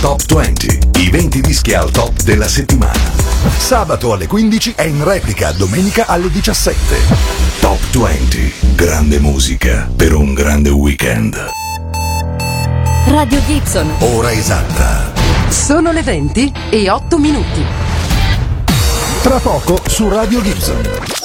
Top 20, i 20 dischi al top della settimana. Sabato alle 15 e in replica domenica alle 17. Top 20, grande musica per un grande weekend. Radio Gibson. Ora esatta. Sono le 20:08. Tra poco su Radio Gibson.